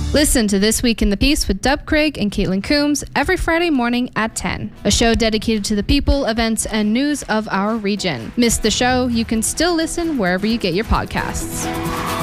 Listen to This Week in the Peace with Dub Craig and Caitlin Coombs every Friday morning at 10. A show dedicated to the people, events, and news of our region. Miss the show? You can still listen wherever you get your podcasts.